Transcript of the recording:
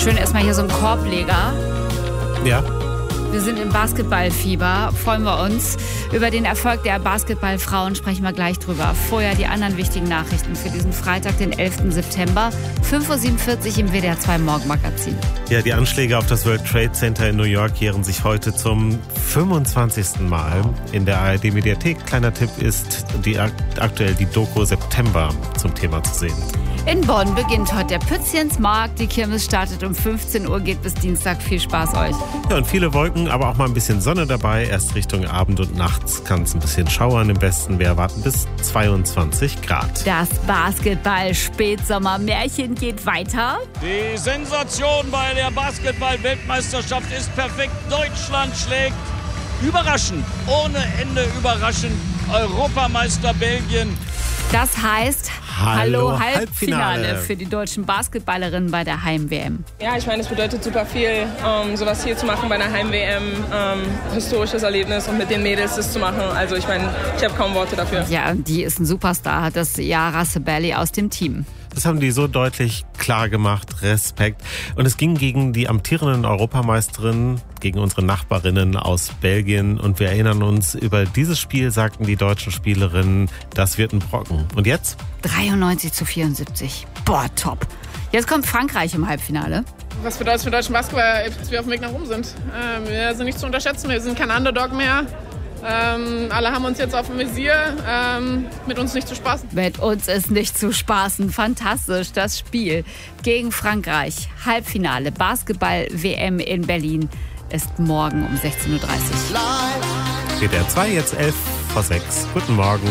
Schön erstmal hier so ein Korbleger. Ja. Wir sind im Basketballfieber, freuen wir uns. Über den Erfolg der Basketballfrauen sprechen wir gleich drüber. Vorher die anderen wichtigen Nachrichten für diesen Freitag, den 11. September, 5.47 Uhr im WDR 2 Morgenmagazin. Ja, die Anschläge auf das World Trade Center in New York jähren sich heute zum 25. Mal in der ARD-Mediathek. Kleiner Tipp ist aktuell die Doku September zum Thema zu sehen. In Bonn beginnt heute der Pützchensmarkt. Die Kirmes startet um 15 Uhr, geht bis Dienstag. Viel Spaß euch. Ja, und viele Wolken, aber auch mal ein bisschen Sonne dabei. Erst Richtung Abend und nachts kann es ein bisschen schauern im Westen. Wir erwarten bis 22 Grad. Das Basketball-Spätsommer-Märchen geht weiter. Die Sensation bei der Basketball-Weltmeisterschaft ist perfekt. Deutschland schlägt überraschend, ohne Ende überraschend, Europameister Belgien. Das heißt, Hallo Halbfinale Halbfinale für die deutschen Basketballerinnen bei der Heim-WM. Ja, ich meine, es bedeutet super viel, sowas hier zu machen bei einer Heim-WM, historisches Erlebnis und mit den Mädels das zu machen. Also ich meine, ich habe kaum Worte dafür. Ja, die ist ein Superstar, hat das Yara Sabelli aus dem Team. Das haben die so deutlich klar gemacht. Respekt. Und es ging gegen die amtierenden Europameisterinnen, gegen unsere Nachbarinnen aus Belgien. Und wir erinnern uns, über dieses Spiel sagten die deutschen Spielerinnen, das wird ein Brocken. Und jetzt? 93-74. Boah, top. Jetzt kommt Frankreich im Halbfinale. Was bedeutet es für deutschen Basketball, dass wir auf dem Weg nach oben sind? Wir sind nicht zu unterschätzen, wir sind kein Underdog mehr. Alle haben uns jetzt auf dem Visier, mit uns nicht zu spaßen. Mit uns ist nicht zu spaßen. Fantastisch, das Spiel gegen Frankreich. Halbfinale Basketball-WM in Berlin ist morgen um 16.30 Uhr. WDR 2, jetzt 11:06. Guten Morgen.